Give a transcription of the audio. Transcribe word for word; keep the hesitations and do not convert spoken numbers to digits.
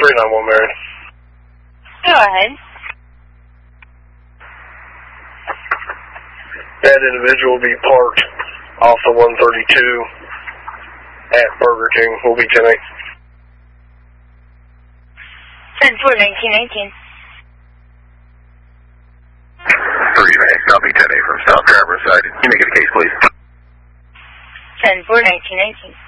three nine one, Mary. Go ahead. That individual will be parked off the one thirty-two at Burger King. Will be ten eight. ten four, nineteen eighteen. three nine, copy ten eight from South Driver side. Can you make it a case, please? ten four, nineteen eighteen.